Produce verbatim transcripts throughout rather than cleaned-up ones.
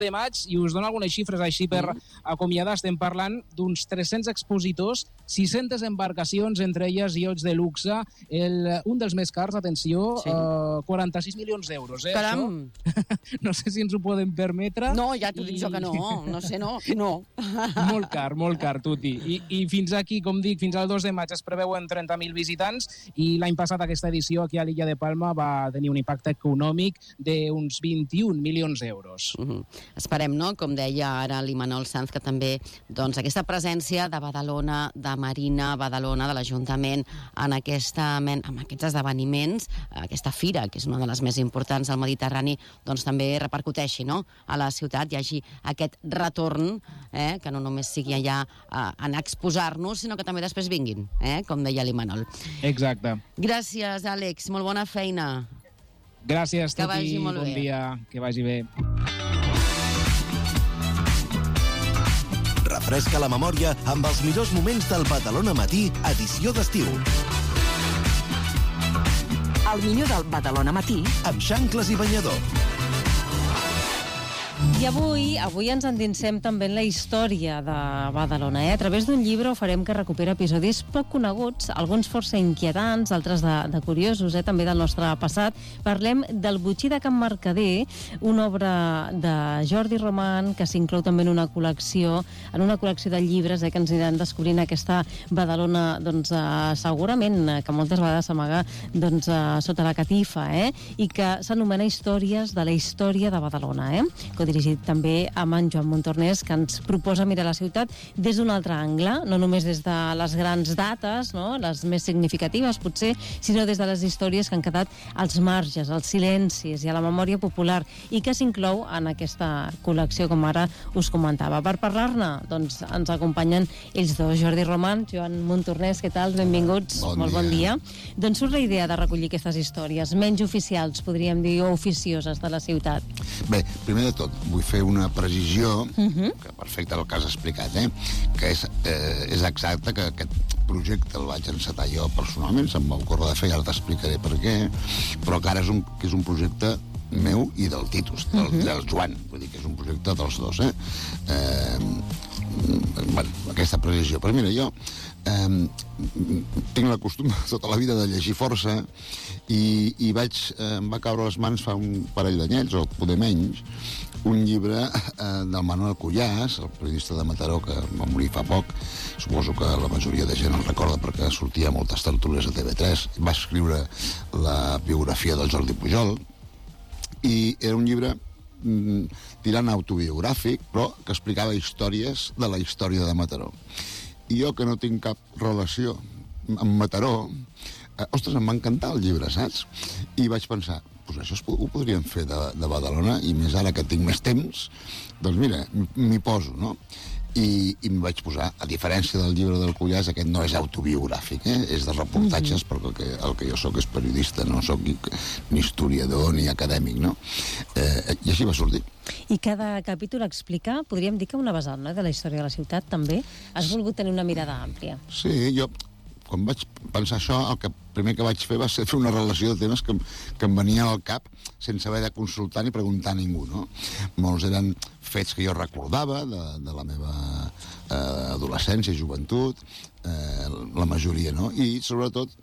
de maig, i us dono algunes xifres així per acomiadar. Estem parlant d'uns tres-cents expositors, sis-centes embarcacions, entre elles iolls de luxe, el, un dels més cars, atenció, sí. uh, quaranta-sis milions d'euros. Eh, Caram! Això? No sé si ens ho podem permetre. No, ja t'ho I... dic jo que no, no sé, no, no. Molt car, molt car, Tuti. I, I fins aquí, com dic, fins al dos de maig es preveuen trenta mil visitants, i l'any passat aquesta edició aquí a l'Illa de Palma va tenir un impacte econòmic d'uns vint-i-un milions d'euros. Uh-huh. Esperem, no?, com deia ara l'Imanol Sanz, que també doncs, aquesta presència de Badalona, de Marina, Badalona, de l'Ajuntament, en, aquesta, en aquests esdeveniments, aquesta fira, que és una de les més importants del Mediterrani, doncs també repercuteixi, no?, a la ciutat, hi hagi aquest retorn, eh, que no només sigui allà a anar a exposar-nos, sinó que també després vinguin, eh, com deia l'Imanol. Exacte. Gràcies, Àlex, molt bona feina. Gràcies, que Tuti, vagi molt bon bé. dia, que vagi bé. Refresca la memòria amb els millors moments del Badalona Matí, edició d'estiu. El millor del Badalona Matí amb xancles i banyador. I avui, avui ens endinsem també en la història de Badalona. Eh? A través d'un llibre ho farem que recupera episodis poc coneguts, alguns força inquietants, altres de, de curiosos, eh? també del nostre passat. Parlem del Botxí de Can Mercader, una obra de Jordi Roman que s'inclou també en una col·lecció, en una col·lecció de llibres eh? que ens aniran descobrint aquesta Badalona, doncs, eh, segurament, eh, que moltes vegades s'amaga doncs, eh, sota la catifa, eh? i que s'anomena Històries de la història de Badalona, eh? que dirigit també amb en Joan Montornès, que ens proposa mirar la ciutat des d'un altre angle, no només des de les grans dates, no? les més significatives potser, sinó des de les històries que han quedat als marges, als silencis i a la memòria popular, i que s'inclou en aquesta col·lecció, com ara us comentava. Per parlar-ne, doncs, ens acompanyen ells dos, Jordi Roman, Joan Montornès, què tal? Benvinguts. Bon Molt dia. bon dia. Doncs surt la idea de recollir aquestes històries, menys oficials, podríem dir, o oficioses de la ciutat. Bé, primer de tot, vull fer una precisió, Uh-huh. que perfecte el que has explicat, eh? que és, eh, és exacte que aquest projecte el vaig encetar jo personalment, se'm va ocórrer de fer, i ara t'explicaré per què, però que ara és un, que és un projecte meu i del Titus, del, uh-huh. del Joan, vull dir que és un projecte dels dos, eh? eh bueno, aquesta precisió. Però mira, jo eh, tinc la costum tota la vida de llegir força, i, i vaig, eh, em va caure a les mans fa un parell d'anyets, o poder menys, un llibre eh, del Manuel Cuyàs, el periodista de Mataró, que va morir fa poc. Suposo que la majoria de gent el recorda perquè sortia a moltes tertúlies a T V tres. Va escriure la biografia del Jordi Pujol, i era un llibre mm, tirant autobiogràfic, però que explicava històries de la història de Mataró. I jo, que no tinc cap relació amb Mataró, eh, ostres, em va encantar el llibre, saps? I vaig pensar, doncs això es, ho podríem fer de, de Badalona, i més ara que tinc més temps, doncs mira, m'hi poso, no? I, i m'hi vaig posar, a diferència del llibre del Cuyàs, aquest no és autobiogràfic, eh? és de reportatges, mm-hmm. perquè el que, el que jo sóc és periodista, no sóc ni, ni historiador ni acadèmic, no? Eh, I així va sortir. I cada capítol explica, podríem dir que una vessant, no?, de la història de la ciutat, també. Has volgut tenir una mirada àmplia. Sí, jo, quan vaig pensar això, el que primer que vaig fer va ser fer una relació de temes que, que em venien al cap sense haver de consultar ni preguntar a ningú, no? Molts eren fets que jo recordava de, de la meva eh, adolescència i joventut, eh, la majoria, no? I, sobretot,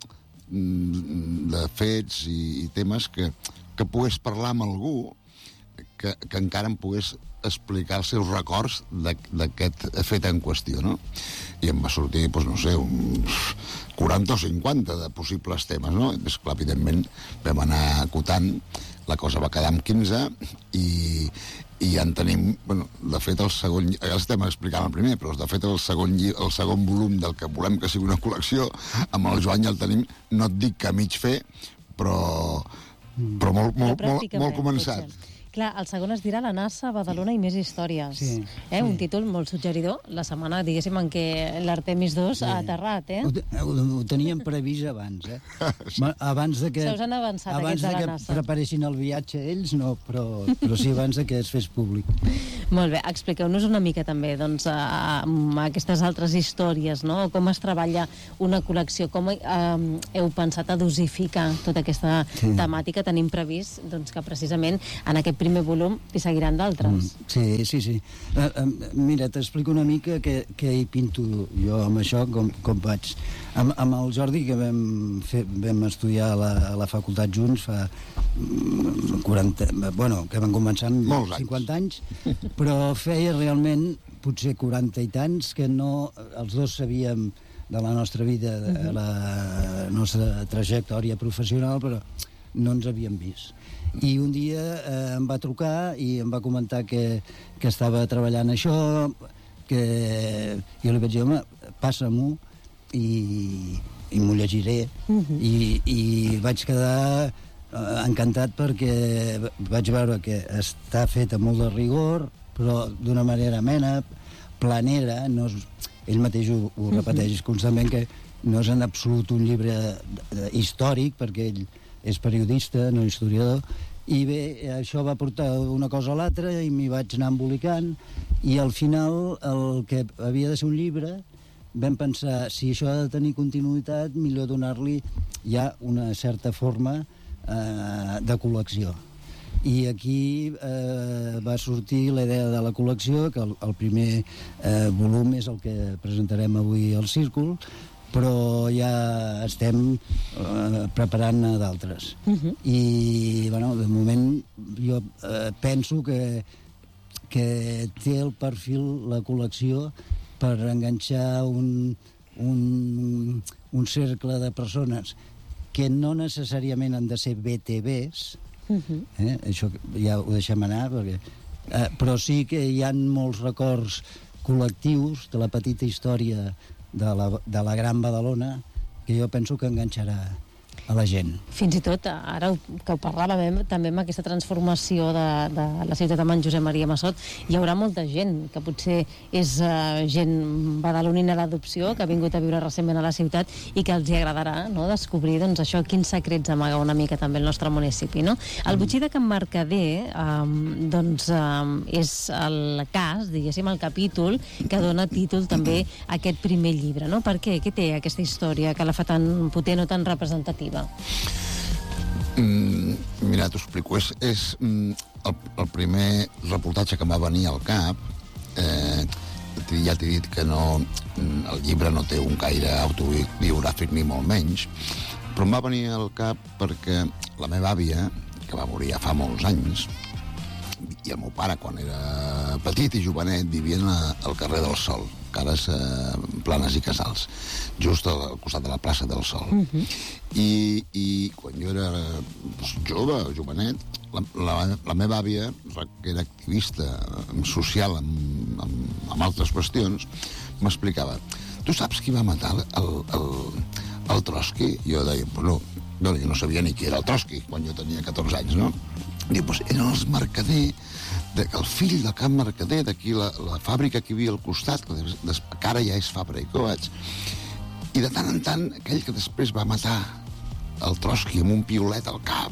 de fets i, i temes que, que pogués parlar amb algú que, que encara em pogués explicar els seus records d'aquest fet en qüestió, no? I em va sortir, doncs, no sé, uns quaranta o cinquanta de possibles temes, no? I, esclar, evidentment, vam anar acotant, la cosa va quedar amb quinze, i, i ja en tenim, bueno, de fet, el segon, ja estem explicant el primer, però de fet el segon, el segon volum del que volem que sigui una col·lecció, amb el Joan ja el tenim, no et dic que a mig fer, però, però molt, molt, molt, molt començat. Clar, el segon es dirà La Nassa, Badalona i més històries. Sí, eh? sí. Un títol molt suggeridor, la setmana, diguéssim, en què l'Artemis dos sí. ha aterrat, eh? Ho, ho, ho teníem previst abans, eh? Abans de que... Se us han avançat, abans aquests de de La que Nassa. preparessin el viatge ells, no, però, però sí abans de que es fes públic. Molt bé, expliqueu-nos una mica també doncs, uh, aquestes altres històries, no? Com es treballa una col·lecció, com uh, heu pensat a dosificar tota aquesta sí. temàtica, tenim previst doncs, que precisament en aquest primer volum hi seguiran d'altres. Mm, sí, sí, sí. Uh, uh, mira, t'explico una mica què, què hi pinto jo amb això, com, com vaig. Amb, amb el Jordi, que vam, fer, vam estudiar a la, a la facultat junts fa quaranta... Bueno, que vam començar amb cinquanta anys, però feia realment potser quaranta i tants que no... Els dos sabíem de la nostra vida, de la nostra trajectòria professional, però no ens havíem vist. I un dia eh, em va trucar i em va comentar que, que estava treballant això, que jo li vaig dir, home, passa-m'ho i, i m'ho llegiré. Uh-huh. I, I vaig quedar eh, encantat perquè vaig veure que està fet amb molt de rigor, però d'una manera amena, planera, no és, ell mateix ho, ho repeteix uh-huh. constantment, que no és en absolut un llibre històric, perquè ell és periodista, no historiador, i bé, això va portar una cosa a l'altra i m'hi vaig anar embolicant, i al final el que havia de ser un llibre vam pensar, si això ha de tenir continuïtat, millor donar-li ja una certa forma eh, de col·lecció. I aquí eh, va sortir la idea de la col·lecció, que el, el primer eh, volum és el que presentarem avui al Círcul, però ja estem eh, preparant d'altres. Uh-huh. I, bueno, de moment jo eh, penso que, que té el perfil, la col·lecció, per enganxar un, un, un cercle de persones que no necessàriament han de ser B T Bs, uh-huh. eh? Això ja ho deixem anar, perquè, eh, però sí que hi ha molts records col·lectius de la petita història de la, de la Gran Badalona que jo penso que enganxarà a la gent. Fins i tot, ara que ho parlàvem, també amb aquesta transformació de, de la ciutat amb en Josep Maria Massot, hi haurà molta gent que potser és uh, gent badalonina d'adopció, que ha vingut a viure recentment a la ciutat i que els hi agradarà, no?, descobrir doncs, això, quins secrets amaga una mica també el nostre municipi, no? El Botxí de Can Mercader um, doncs, um, és el cas, diguéssim, el capítol que dona títol també a aquest primer llibre, no? Per què? Què té aquesta història que la fa tan potent o tan representativa? Mm, mira, t'ho explico. És, és mm, el, el primer reportatge que em va venir al cap. Eh, ja t'he dit que no, el llibre no té un gaire autobiogràfic ni molt menys, però em va venir al cap perquè la meva àvia, que va morir ja fa molts anys, i el meu pare, quan era petit i jovenet, vivien a, al carrer del Sol, que ara és eh, Planes i Casals, just al, al costat de la plaça del Sol. Uh-huh. I, I quan jo era doncs, jove, jovenet, la, la, la meva àvia, que era activista social amb, amb, amb altres qüestions, m'explicava, tu saps qui va matar el, el, el Trotsky? Jo deia, pues no, no, jo no sabia ni qui era el Trotsky quan jo tenia catorze anys, no? Diu, pues eren els Mercader, de, el fill del Can Mercader, d'aquí la, la fàbrica que hi havia al costat, que, des, que ara ja és Fabra i Coats. I de tant en tant, aquell que després va matar el Trotsky amb un piolet al cap,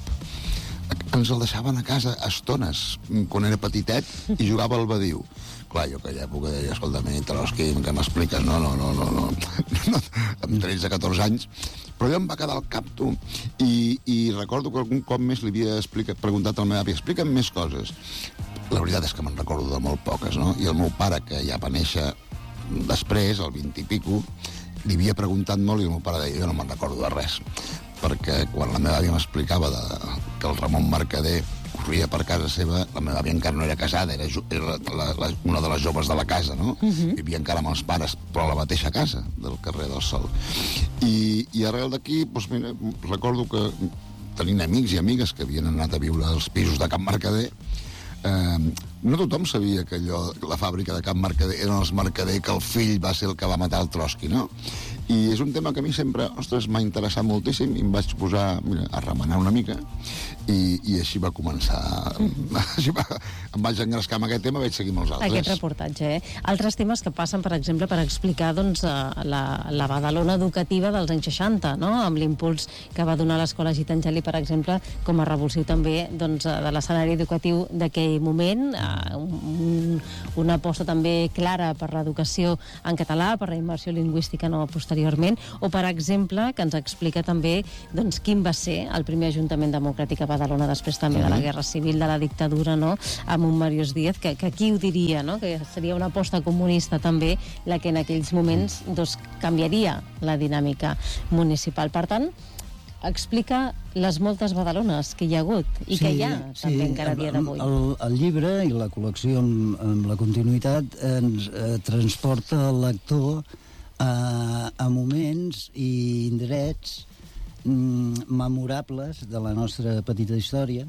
ens el deixaven a casa a estones, quan era petitet, i jugava al badiu. Clar, jo aquella època deia, escolta, mi, Trotsky, què m'expliques? No, no, no, no, no. Amb tretze catorze anys. Però jo em va quedar al cap, tu. I, i recordo que algun cop més li havia explicat, preguntat a la meva àvia, explica'm més coses. La veritat és que me'n recordo de molt poques, no? I el meu pare, que ja va néixer després, al vint i pico, li havia preguntat molt i el meu pare deia, jo no me'n recordo de res. Perquè quan la meva àvia m'explicava de, que el Ramon Mercader corria per casa seva, la meva àvia encara no era casada, era, era la, la, una de les joves de la casa, no? Uh-huh. Vivia encara amb els pares, però a la mateixa casa del carrer del Sol. I, i arrel d'aquí, doncs mira, recordo que tenint amics i amigues que havien anat a viure als pisos de Can Mercader, eh, no tothom sabia que allò, la fàbrica de Can Mercader eren els Mercader, que el fill va ser el que va matar el Trotsky, no? I és un tema que a mi sempre, ostres, m'ha interessat moltíssim i em vaig posar, mira, a remenar una mica i, i així va començar. Mm. Així va, em vaig engrescar amb aquest tema, vaig seguir amb els altres. Aquest reportatge, eh? Altres temes que passen, per exemple, per explicar doncs, la, la Badalona educativa dels anys seixanta, no? Amb l'impuls que va donar l'Escola Gitangeli, per exemple, com a revulsiu també doncs, de l'escenari educatiu d'aquell moment, un un, una aposta també clara per l'educació en català, per la immersió lingüística no posteriorment, o, per exemple, que ens explica també doncs, quin va ser el primer Ajuntament Democràtic a Badalona després també de la Guerra Civil, de la dictadura, no?, amb un Màrius Díaz, que, que qui ho diria, no?, que seria una aposta comunista també la que en aquells moments doncs, canviaria la dinàmica municipal. Per tant, explica les moltes Badalones que hi ha hagut i sí, que hi ha sí, també encara a dia d'avui. El, el llibre i la col·lecció amb, amb la continuïtat ens eh, transporta el lector a, a moments i indrets mm, memorables de la nostra petita història,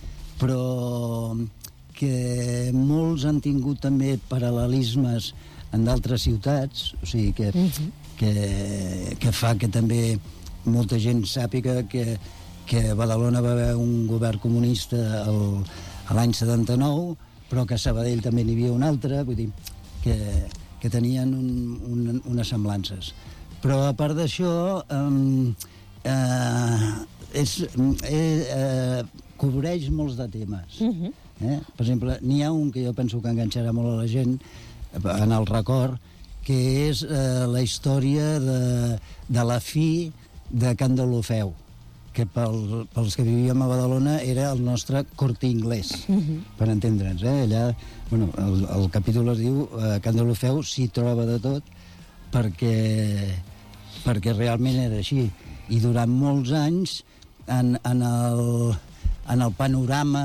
però que molts han tingut també paral·lelismes en d'altres ciutats, o sigui que, uh-huh. que, que fa que també molta gent sàpiga que, que a Badalona va haver un govern comunista el, a l'any setanta-nou, però que a Sabadell també n'hi havia un altre, vull dir, que, que tenien un, un, unes semblances. Però a part d'això, eh, eh, és, eh, eh, cobreix molts de temes. Uh-huh. eh? Per exemple, n'hi ha un que jo penso que enganxarà molt a la gent, en el record, que és eh, la història de, de la fi de Can Deulofeu, que pel, pels que vivíem a Badalona era el nostre Corte Inglés, uh-huh. per entendre'ns. Eh? Allà, bueno, el, el capítol es diu eh, Can Deulofeu s'hi troba de tot, perquè, perquè realment era així. I durant molts anys, en, en, el, en el panorama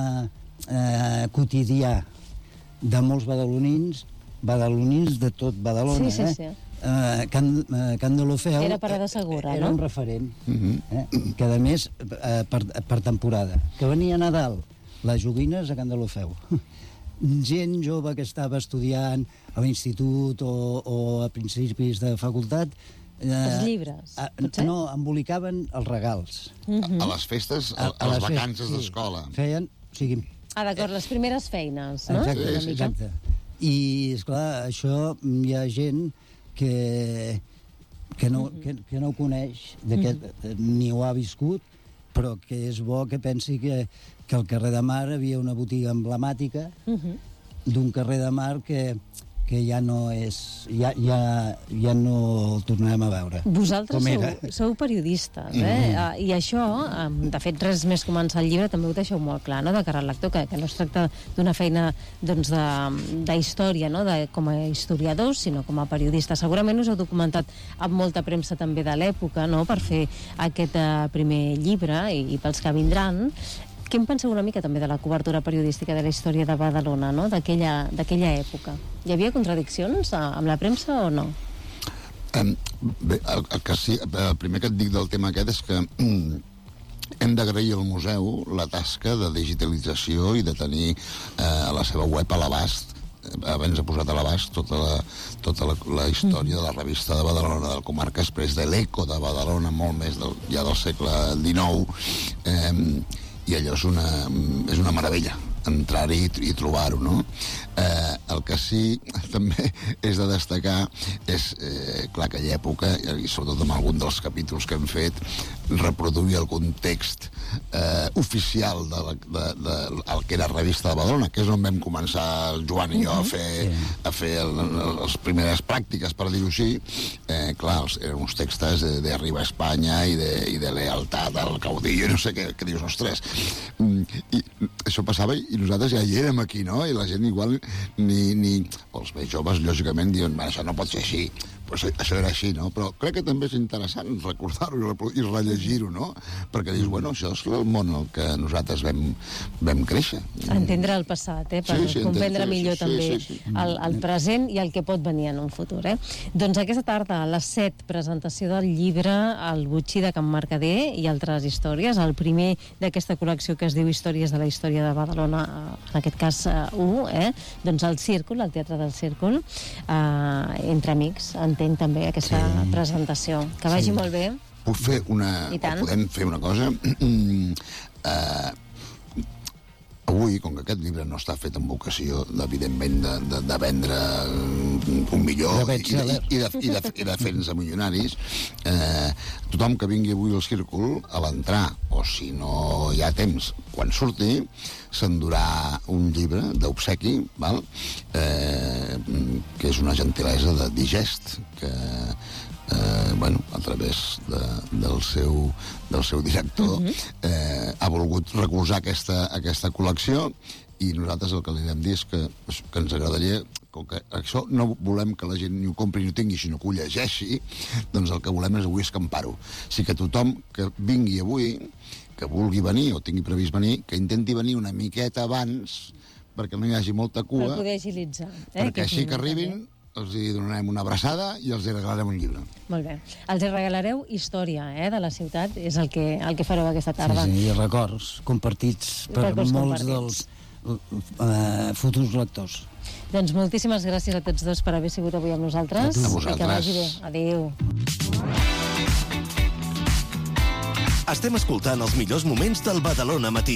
eh, quotidià de molts badalonins, badalonins de tot Badalona, sí, sí, sí. eh? Uh, Can, uh, Can Deulofeu era parada segura, era no? un referent, uh-huh. eh? que a més uh, per, per temporada, que venia a Nadal les joguines a Can Deulofeu, gent jove que estava estudiant a l'institut o, o a principis de facultat, uh, els llibres, uh, potser? no, embolicaven els regals uh-huh. a, a les festes, a, a, a les vacances sí. d'escola feien, o sigui, ah, d'acord, les primeres feines, no? Exacte, sí, exacte. I, esclar, això hi ha gent que, que, no, que, que no ho coneix, de ni ho ha viscut, però que és bo que pensi que, que al carrer de Mar havia una botiga emblemàtica uh-huh. d'un carrer de Mar que, que ja no és... Ja, ja, ja no el tornarem a veure. Vosaltres sou, sou periodistes, eh? Mm-hmm. I això, de fet, res més començar el llibre, també ho deixeu molt clar, no?, de cara al lector, que, que no es tracta d'una feina doncs, de, de història, no?, de, com a historiadors, sinó com a periodistes. Segurament us heu documentat amb molta premsa també de l'època, no?, per fer aquest uh, primer llibre, i, i pels que vindran. Què en penseu una mica també de la cobertura periodística de la història de Badalona, no?, d'aquella d'aquella època? Hi havia contradiccions amb la premsa o no? Um, bé, el, el, que sí, el primer que et dic del tema aquest és que um, hem d'agrair al museu la tasca de digitalització i de tenir uh, a la seva web a l'abast, abans ha posat a l'abast tota la, tota la, la història de la revista de Badalona, del Comarca Express, de l'Eco de Badalona, molt més del, ja del segle dinou, um, i allò és una, és una meravella entrar-hi i, i trobar-ho, no? Eh, el que sí també és de destacar és, eh, clar, aquella època, i sobretot amb algun dels capítols que hem fet, reproduir el context eh, oficial de, la, de, de, el que era revista de Badalona, que és on vam començar el Joan i jo a fer, a fer el, el, les primeres pràctiques, per dir-ho així. Eh, clar, els, eren uns textos de, de Arriba a Espanya i de, i de lealtat al caudillo, no sé què, què dius, ostres. I això passava i nosaltres ja hi érem aquí, no? I la gent igual ni... ni els més joves, lògicament, diuen, això no pot ser així. Pues això era així, no? Però crec que també és interessant recordar-ho i rellegir-ho, no? Perquè dius, bueno, això és el món en què nosaltres vam, vam créixer. Entendre el passat, eh? Per sí, sí, comprendre sí, millor sí, també sí, sí, sí. El, el present i el que pot venir en un futur, eh? Doncs aquesta tarda, a les set, presentació del llibre El Botxí de Can Mercader i altres històries, el primer d'aquesta col·lecció que es diu Històries de la història de Badalona, en aquest cas u, eh? Doncs el Círcul, el Teatre del Círcul, eh, entre amics, entenc també aquesta sí. presentació. Que vagi sí. molt bé. Puc fer una... Podem fer una cosa? uh, avui, com que aquest llibre no està fet amb vocació, evidentment, de, de, de vendre un millor i, i, i, de, i, de, i de fer-nos milionaris, eh, tothom que vingui avui al Círcul, a l'entrar, o si no hi ha temps, quan surti, s'endurà un llibre d'obsequi, val? Eh, que és una gentilesa de Digest, que eh, bueno, a través de, del, seu, del seu director eh, ha volgut recolzar aquesta, aquesta col·lecció, i nosaltres el que li hem dit és que, que ens agradaria, com que això no volem que la gent ni ho compri ni ho tingui, sinó que ho llegeixi, doncs el que volem és avui escampar-ho. O sigui que tothom que vingui avui, que vulgui venir o tingui previst venir, que intenti venir una miqueta abans perquè no hi hagi molta cua. Per poder agilitzar. Eh, perquè així que arribin, els hi donarem una abraçada i els hi regalarem un llibre. Molt bé. Els hi regalareu història eh, de la ciutat, és el que, el que fareu aquesta tarda. Sí, sí, i records compartits per records molts compartits. dels uh, futurs lectors. Doncs moltíssimes gràcies a tots dos per haver sigut avui amb nosaltres. A vosaltres. I que vagi bé. Adéu. Estem escoltant els millors moments del Badalona Matí.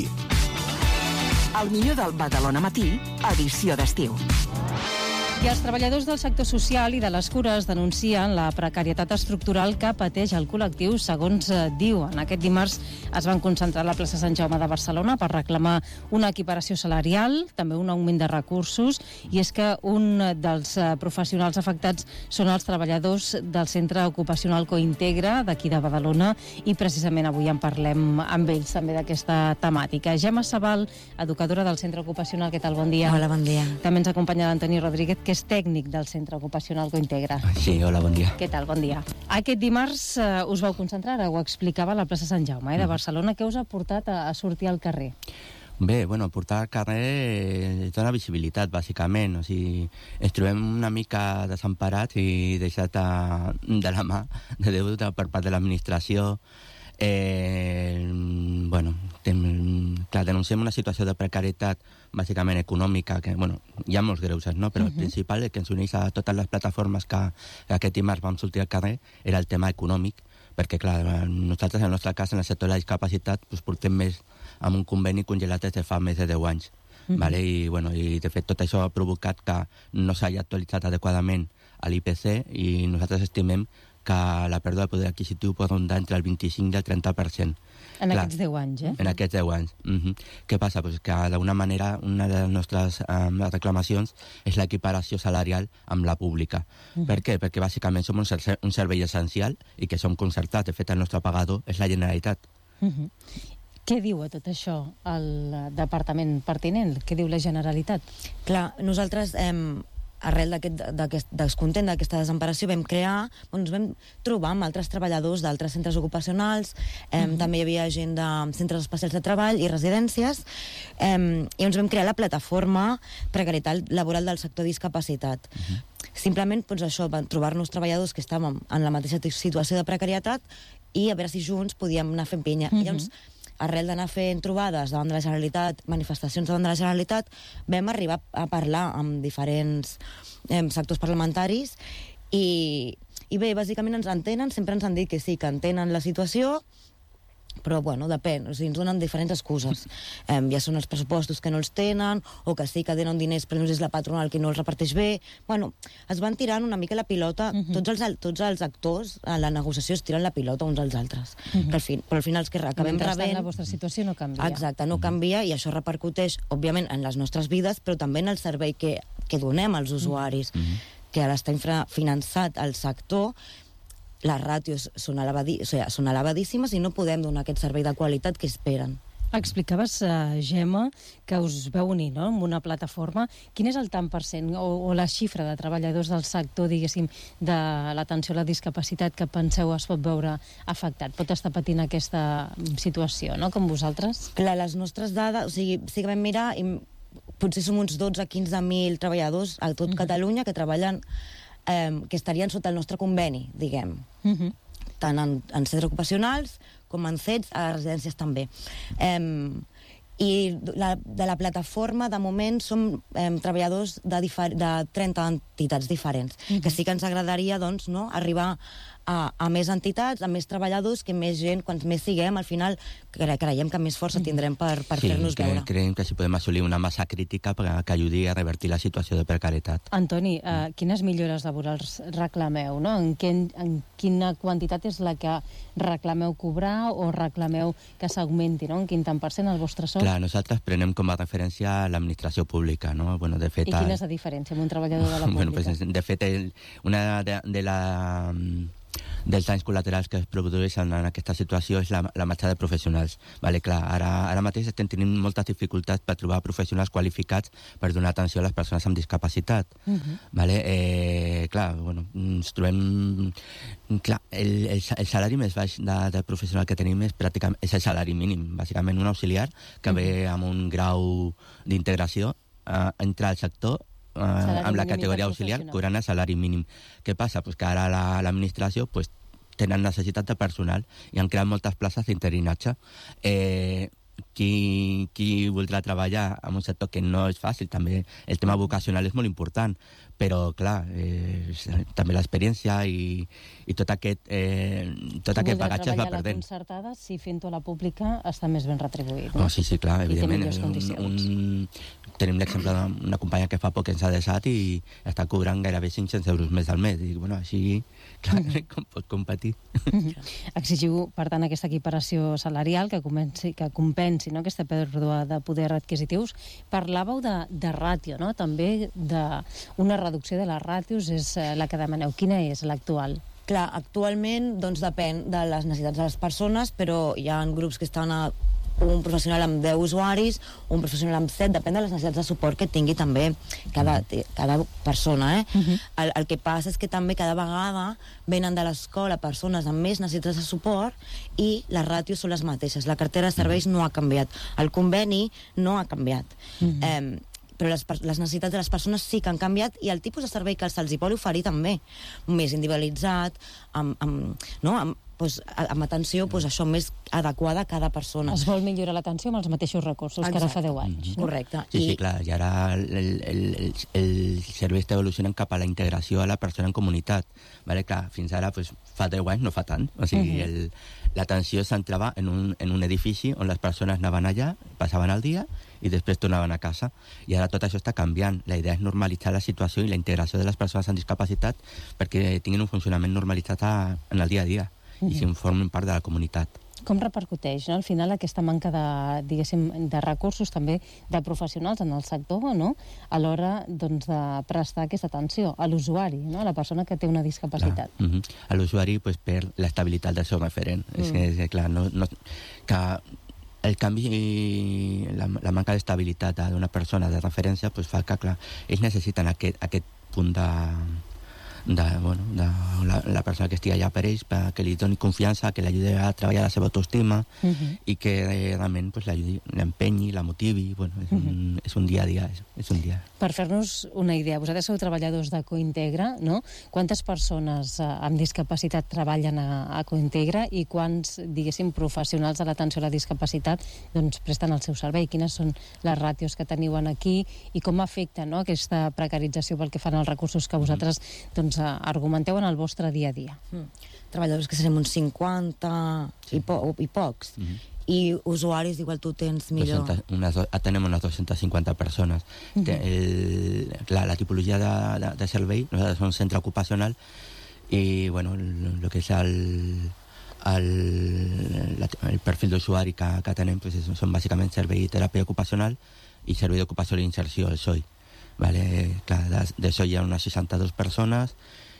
El millor del Badalona Matí, edició d'estiu. I els treballadors del sector social i de les cures denuncien la precarietat estructural que pateix el col·lectiu, segons eh, diuen. Aquest dimarts es van concentrar a la plaça Sant Jaume de Barcelona per reclamar una equiparació salarial, també un augment de recursos, i és que un dels eh, professionals afectats són els treballadors del Centre Ocupacional Cointegra d'aquí de Badalona, i precisament avui en parlem amb ells també d'aquesta temàtica. Gemma Sabal, educadora del Centre Ocupacional, què tal? Bon dia. Hola, bon dia. També ens acompanya l'Antoni Rodríguez, que és tècnic del Centre Ocupacional Cointegra. Sí, hola, bon dia. Què tal? Bon dia. Aquest dimarts eh, us vau concentrar, ho explicava, a la plaça Sant Jaume eh, de Barcelona. Què us ha portat a, a sortir al carrer? Bé, bueno, portar al carrer eh, dona visibilitat, bàsicament. O sigui, ens trobem una mica desemparats i deixats a, de la mà de Déu per part de l'administració. Eh, bueno, tem, clar, denunciem una situació de precarietat bàsicament econòmica, que, bueno, hi ha molts greuges, no? Però uh-huh. el principal, el que ens uneix a totes les plataformes que, que aquest dimarts vam sortir al carrer, era el tema econòmic, perquè, clar, nosaltres, en el nostre cas, en el sector de la discapacitat, doncs, portem més amb un conveni congelat des de fa més de deu anys. Uh-huh. Vale? I, bueno, i, de fet, tot això ha provocat que no s'hagi actualitzat adequadament a l'I P C, i nosaltres estimem que la pèrdua de poder adquisitiu pot rondar entre el vint-i-cinc i el trenta per cent. En Clar, aquests deu anys, eh? En aquests deu anys. Uh-huh. Què passa? Pues que d'alguna manera una de les nostres um, reclamacions és l'equiparació salarial amb la pública. Uh-huh. Per què? Perquè bàsicament som un, ser un servei essencial i que som concertats. De fet, el nostre pagador és la Generalitat. Uh-huh. Què diu a tot això el departament pertinent? Què diu la Generalitat? Clar, nosaltres... Eh, arrel d'aquest descontent, d'aquesta desemparació, vam crear, bueno, ens vam trobar amb altres treballadors d'altres centres ocupacionals, eh, mm-hmm. també hi havia gent de centres especials de treball i residències, eh, i ens vam crear la plataforma precarietat laboral del sector discapacitat. Mm-hmm. Simplement, doncs això, van trobar-nos treballadors que estàvem en la mateixa situació de precarietat i a veure si junts podíem anar fent pinya. Mm-hmm. I llavors, arrel d'anar fent trobades davant de la Generalitat, manifestacions davant de la Generalitat, vam arribar a parlar amb diferents eh, sectors parlamentaris i, i bé, bàsicament ens entenen, sempre ens han dit que sí, que entenen la situació, però, bueno, depèn, o sigui, ens donen diferents excuses. Eh, ja són els pressupostos que no els tenen, o que sí que tenen diners però no és la patronal que no els reparteix bé. Bueno, es van tirant una mica la pilota, uh-huh. tots, els, tots els actors a la negociació es tiren la pilota uns als altres. Uh-huh. Però, al fin, però al final els que acabem rebent... la vostra situació no canvia. Exacte, no canvia, i això repercuteix, òbviament, en les nostres vides, però també en el servei que, que donem als usuaris, uh-huh. que ara està infrafinançat el sector. Les ràtios són, elevadi o sigui, són elevadíssimes i no podem donar aquest servei de qualitat que esperen. Explicaves, uh, Gemma, que us veu unir, no?, amb una plataforma. Quin és el tant per cent o, o la xifra de treballadors del sector, diguéssim, de l'atenció a la discapacitat que penseu es pot veure afectat? Pot estar patint aquesta situació, no?, com vosaltres? Clar, les nostres dades, o sigui, sí que vam mirar i potser som uns dotze a quinze mil treballadors a tot uh-huh. Catalunya que treballen, eh, que estarien sota el nostre conveni, diguem. Uh-huh. Tant en, en centres ocupacionals com en C E Ts, a les residències també. Eh, I la, de la plataforma, de moment, som eh, treballadors de, de trenta entitats diferents, uh-huh. que sí que ens agradaria, doncs, no, arribar a, a més entitats, a més treballadors, que més gent, quants més siguem, al final cre creiem que més força tindrem per, per sí, fer-nos cre veure. Creiem que si podem assolir una massa crítica per, que ajudi a revertir la situació de precarietat. Antoni, eh, quines millores laborals reclameu? No? En, que, en quina quantitat és la que reclameu cobrar o reclameu que s'augmenti? No? En quin tant per cent el vostre sou? Clar, nosaltres prenem com a referència l'administració pública. No? Bueno, de fet, I quina és la diferència amb un treballador de la pública? Bueno, pues, de fet, el, una de, de la... dels danys col·laterals que es produeixen en aquesta situació és la, la marxa de professionals. Vale, clar, ara, ara mateix estem tenint moltes dificultats per trobar professionals qualificats per donar atenció a les persones amb discapacitat. Uh-huh. Vale, eh, clar, bueno, ens trobem... Clar, el, el, el salari més baix de, de professional que tenim és pràcticament és el salari mínim, bàsicament un auxiliar que uh-huh. ve amb un grau d'integració eh, entre el sector Uh, amb la categoria auxiliar cobrant el salari mínim. Què passa? Pues que ara l'administració la, pues, tenen necessitat de personal i han creat moltes places d'interinatge. Eh, qui, qui voldrà treballar en un sector que no és fàcil, també el tema vocacional és molt important, però clar, eh, també l'experiència i, i tot aquest, eh, tot aquest bagatge es va perdent. Si treballar a la concertada, si fent-ho a la pública està més ben retribuït. No? Oh, sí, sí, clar, evidentment. Un, un, tenim l'exemple d'una companya que fa poc ens ha deixat i està cobrant gairebé cinc-cents euros més al mes. I bueno, així, clar, mm-hmm. com pot competir? Mm-hmm. Exigiu, per tant, aquesta equiparació salarial que, comenci, que compensi no, aquesta pèrdua de poder adquisitius. Parlàveu de, de ràtio, no? També d'una reducció de les ràtios és la que demaneu. Quina és l'actual? Clar, actualment doncs, depèn de les necessitats de les persones, però hi ha grups que estan a un professional amb deu usuaris, un professional amb set, depèn de les necessitats de suport que tingui també cada, cada persona. Eh? Uh-huh. el, el que passa és que també cada vegada venen de l'escola persones amb més necessitats de suport i les ràtios són les mateixes. La cartera de serveis no ha canviat. El conveni no ha canviat. Uh-huh. eh, però les, les necessitats de les persones sí que han canviat i el tipus de servei que se'ls vol oferir també, més individualitzat, amb, amb, no? amb, pues, amb atenció pues, això més adequada a cada persona. Es vol millorar l'atenció amb els mateixos recursos Exacte. Que ara fa deu anys. Mm-hmm. Correcte. Sí, I... sí, clar, i ara el, el, el, el servei està evolucionant cap a la integració a la persona en comunitat. Vale? Clar, fins ara, pues, fa deu anys no fa tant. O sigui, uh-huh. l'atenció s'entrava en, un, en un edifici on les persones anaven allà, passaven el dia i després tornaven a casa. I ara tot això està canviant. La idea és normalitzar la situació i la integració de les persones amb discapacitat perquè tinguin un funcionament normalitzat a, en el dia a dia uh-huh. i s'informin part de la comunitat. Com repercuteix, no? Al final, aquesta manca de, diguéssim, de recursos també de professionals en el sector, no? A l'hora doncs, de prestar aquesta atenció a l'usuari, no? A la persona que té una discapacitat. Clar. Uh-huh. A l'usuari pues, per l'estabilitat del seu referent. Mm. És que, és, clar, no, no, que el canvi, la, la manca d'estabilitat d'una persona de referència pues, fa que, clar, ells necessiten aquest, aquest punt de... de, bueno, de la, la persona que estigui allà per ells, que li doni confiança, que l'ajudi a treballar la seva autoestima uh-huh. i que eh, realment pues, l'empenyi, la motivi. Bueno, és, un, uh-huh. és un dia a dia. És, és un dia. Per fer-nos una idea, vosaltres sou treballadors de Cointegra, no? Quantes persones eh, amb discapacitat treballen a, a Cointegra i quants, diguéssim, professionals de l'atenció a la discapacitat doncs, presten el seu servei? Quines són les ràtios que teniu aquí i com afecta no, aquesta precarització pel que fan els recursos que vosaltres doncs, argumenteu en el vostre dia a dia? Mm. Treballadors que serem uns cinquanta sí. i, po i pocs. Mm-hmm. I usuaris, igual tu tens millor... doscientas, unes, tenim unes dues-centes cinquanta persones. Mm-hmm. el, la, la tipologia de, de, de servei, nosaltres som un centre ocupacional i, bueno, el que és el, el, la, el perfil d'usuari que, que tenem pues, és, són bàsicament servei i teràpia ocupacional i servei d'ocupació i inserció, el S O I. Vale, clar, de, de S O I hi ha unes seixanta-dues persones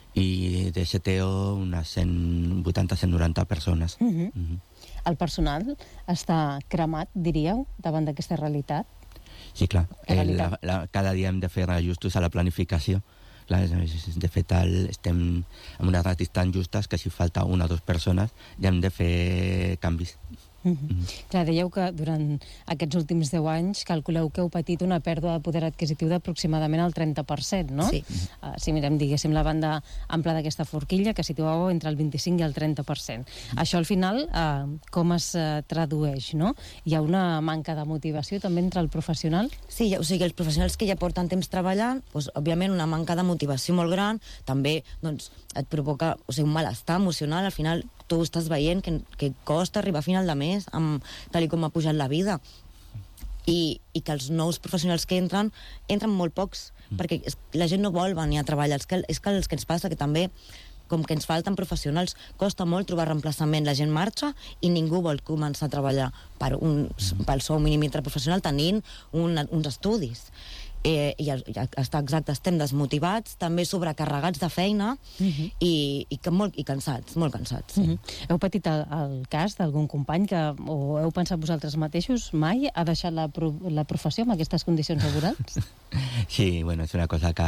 i de S T O unes cent vuitanta a cent noranta persones. Uh-huh. Uh-huh. El personal està cremat, diríeu, davant d'aquesta realitat? Sí, clar. El, la, la, cada dia hem de fer ajustos a la planificació. Clar, de fet, el, estem en unes ratis tan justes que si falta una o dues persones ja hem de fer canvis. Mm-hmm. Clar, dèieu que durant aquests últims deu anys calculeu que heu patit una pèrdua de poder adquisitiu d'aproximadament el trenta per cent, no? Sí. Uh, si mirem, diguéssim, la banda ampla d'aquesta forquilla, que situàveu entre el vint-i-cinc i el trenta per cent. Mm. Això, al final, uh, com es uh, tradueix, no? Hi ha una manca de motivació també entre el professional? Sí, o sigui, els professionals que ja porten temps treballant, doncs, òbviament, una manca de motivació molt gran, també, doncs, et provoca, o sigui, un malestar emocional, al final tu estàs veient que, que costa arribar a final de mes, amb, tal com ha pujat la vida. I, i que els nous professionals que entren, entren molt pocs, mm. perquè es, la gent no vol venir a treballar. És que, és que el que ens passa que també, com que ens falten professionals, costa molt trobar reemplaçament. La gent marxa i ningú vol començar a treballar per un, pel sou mínim interprofessional tenint un, uns estudis. Eh, i, i està exacte, estem desmotivats, també sobrecarregats de feina uh-huh. i, i, que molt, i cansats, molt cansats. Sí. Uh-huh. Heu patit el, el cas d'algun company que, o heu pensat vosaltres mateixos, mai ha deixat la, pro, la professió amb aquestes condicions laborals? Sí, bueno, és una cosa que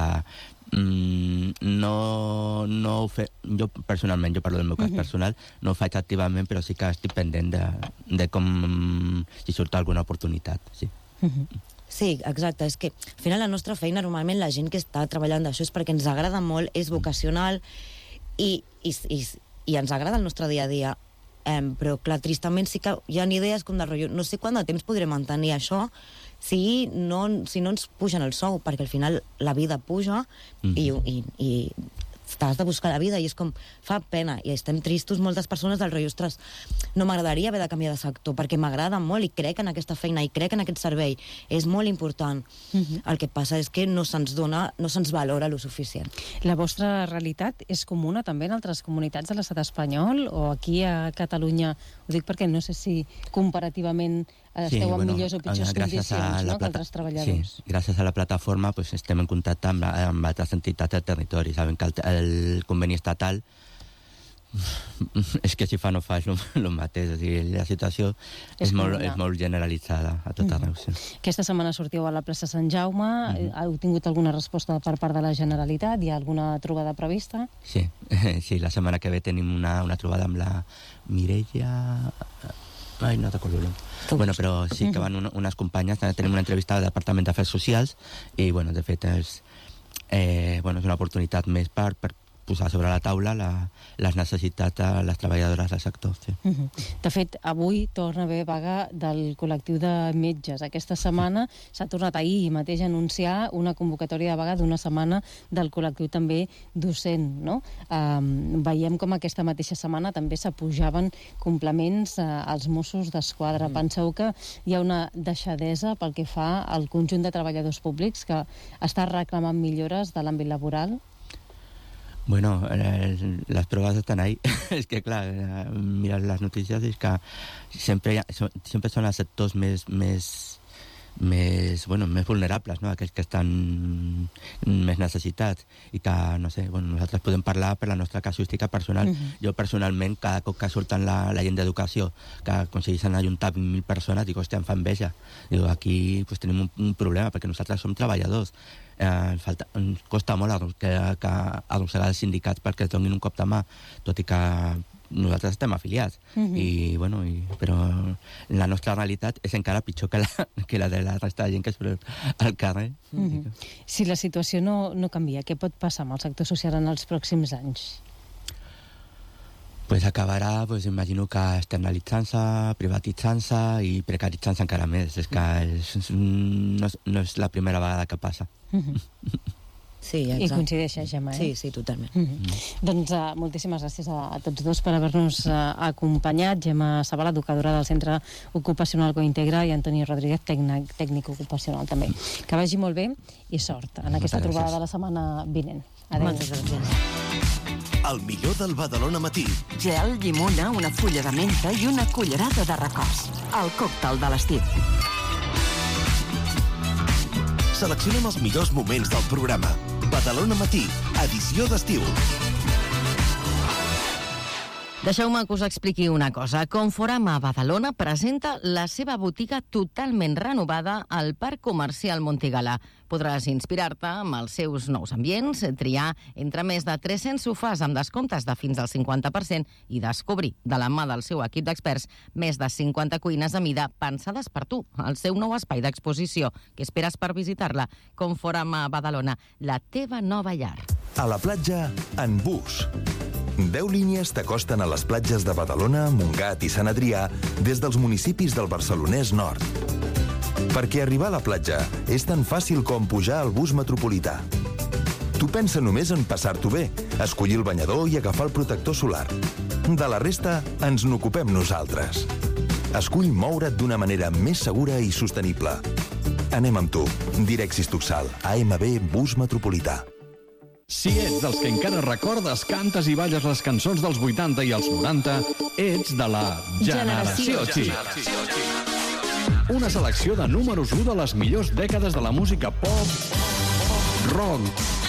mm, no, no ho fe... jo personalment, jo parlo del meu cas uh-huh. personal, no ho faig activament, però sí que estic pendent de, de com si surt alguna oportunitat, sí. Uh-huh. Sí, exacte, és que al final la nostra feina, normalment la gent que està treballant d'això és perquè ens agrada molt, és vocacional i, i, i, i ens agrada el nostre dia a dia, eh, però clar, tristament sí que hi ha idees com de rotllo, no sé quant de temps podrem mantenir això si no, si no ens pugen el sou, perquè al final la vida puja mm. i, i, i t'has de buscar la vida i és com, fa pena, i estem tristos moltes persones del rotllo, ostres, no m'agradaria haver de canviar de sector, perquè m'agrada molt i crec en aquesta feina i crec en aquest servei, és molt important. Uh-huh. El que passa és que no se'ns dona, no se'ns valora lo suficient. La vostra realitat és comuna també en altres comunitats de l'estat espanyol o aquí a Catalunya? Ho dic perquè no sé si comparativament esteu sí, en bueno, millors o pitjors condicions, no?, que altres treballadors. Sí, gràcies a la plataforma pues, estem en contacte amb, amb altres entitats del territori. Sabem que el, el conveni estatal és que si fa no fa és el mateix. O sigui, la situació és, és, molt, és molt generalitzada a tot arreu. Mm. Sí. Aquesta setmana sortiu a la plaça Sant Jaume. Mm. Heu tingut alguna resposta per part de la Generalitat? Hi ha alguna trobada prevista? Sí, sí, la setmana que ve tenim una, una trobada amb la Mireia... Ai, no recordo el nom. Bueno, però sí que van un, unes companyes, tenim una entrevista al Departament d'Afers Socials i, bueno, de fet, és, eh, bueno, és una oportunitat més per, per posar sobre la taula la, les necessitats de les treballadores del sector. Sí. Uh -huh. De fet, avui torna a haver vaga del col·lectiu de metges. Aquesta setmana s'ha tornat ahir mateix a anunciar una convocatòria de vaga d'una setmana del col·lectiu també docent, no? Um, veiem com aquesta mateixa setmana també s'apujaven complements uh, als Mossos d'Esquadra. Mm. Penseu que hi ha una deixadesa pel que fa al conjunt de treballadors públics que està reclamant millores de l'àmbit laboral? Bueno, eh, las pruebas están ahí. Es que, clar, eh, mirar las noticias es que sempre, so, sempre són els sectors més, més, més, bueno, més vulnerables, no? Aquells que estan més necessitats i que, no sé, bueno, nosaltres podem parlar per la nostra casuística personal. Uh-huh. Jo personalment, cada cop que surten la, la gent d'educació, que aconsegueixen ajuntar vint mil persones, dic, hòstia, em fan enveja. Digo, aquí pues, tenim un, un problema, perquè nosaltres som treballadors. Eh, falta, ens costa molt que, que arrossegar els sindicats perquè es donin un cop de mà, tot i que nosaltres estem afiliats. Uh-huh. I, bueno, i, però la nostra realitat és encara pitjor que la, que la de la resta de gent que surt al carrer. Uh-huh. Si la situació no, no canvia, què pot passar amb el sector social en els pròxims anys? Pues acabarà, pues imagino que externalitzant-se, privatitzant-se i precaritzant-se encara més. És que és, no, és, no és la primera vegada que passa. Uh-huh. Sí, exacte. I coincideixes, Gemma, eh? Sí, sí, totalment. Uh-huh. Mm. Doncs uh, moltíssimes gràcies a, a tots dos per haver-nos uh, acompanyat. Gemma Sabal, educadora del Centre Ocupacional Cointegra, i Antoni Rodríguez, tècnic, tècnic ocupacional també. Que vagi molt bé i sort en aquesta Moltes trobada gràcies. de la setmana vinent. Adéu. Moltes gràcies. El millor del Badalona Matí. Gel, llimona, una fulla de menta i una cullerada de records. El còctel de l'estiu. Seleccionem els millors moments del programa. Badalona Matí, edició d'estiu. Deixeu-me que us expliqui una cosa. Conforama Badalona presenta la seva botiga totalment renovada al Parc Comercial Montigalà. Podràs inspirar-te amb els seus nous ambients, triar entre més de tres-cents sofàs amb descomptes de fins al cinquanta per cent i descobrir, de la mà del seu equip d'experts, més de cinquanta cuines a mida pensades per tu, el seu nou espai d'exposició. Què esperes per visitar-la? Conforama Badalona, la teva nova llar. A la platja, en bus. Deu línies t'acosten a les platges de Badalona, Montgat i Sant Adrià des dels municipis del Barcelonès Nord. Perquè arribar a la platja és tan fàcil com pujar al bus metropolità. Tu pensa només en passar-t'ho bé, escollir el banyador i agafar el protector solar. De la resta, ens n'ocupem nosaltres. Escull moure't d'una manera més segura i sostenible. Anem amb tu. Direxis Tuxal, A M B Bus Metropolità. Si ets dels que encara recordes, cantes i balles les cançons dels vuitanta i els noranta, ets de la Generació Xic. Una selecció de números u de les millors dècades de la música pop, rock,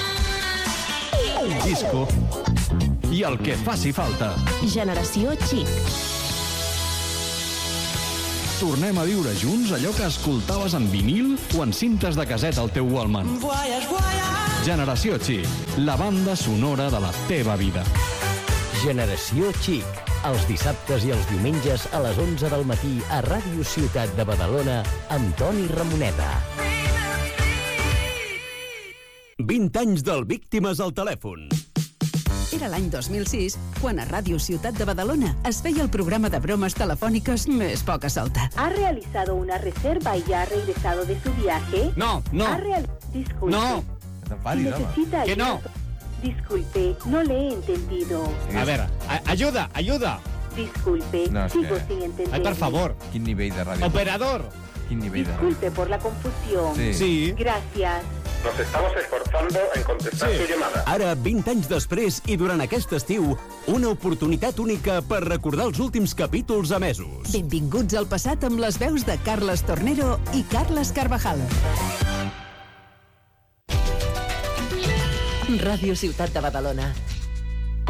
disco i el que faci falta. Generació Xic. Tornem a viure junts allò que escoltaves en vinil o en cintes de casset al teu Walkman. Generació Xic, la banda sonora de la teva vida. Generació Xic, els dissabtes i els diumenges a les onze del matí a Ràdio Ciutat de Badalona amb Toni Ramoneda. vint anys del Víctimes al telèfon. Era l'any dos mil sis, quan a Ràdio Ciutat de Badalona es feia el programa de bromes telefòniques més poca solta. ¿Ha realizado una reserva y ya ha regresado de su viaje? No, no. ¿Ha real... Disculpe. No. Si necesita que no. Disculpe, no le he entendido. A ver, a ayuda, ayuda. Disculpe, no, sigo que... sin entender. Ay, por favor. Quin nivell de ràdio? Operador. Quin nivell de ràdio? Disculpe por la confusión. Sí. sí. Gracias. Nos estamos esforzando en contestar sí. su llamada. Ara, vint anys després i durant aquest estiu, una oportunitat única per recordar els últims capítols emesos. Benvinguts al passat amb les veus de Carles Tornero i Carles Carvajal. Ràdio Ciutat de Badalona.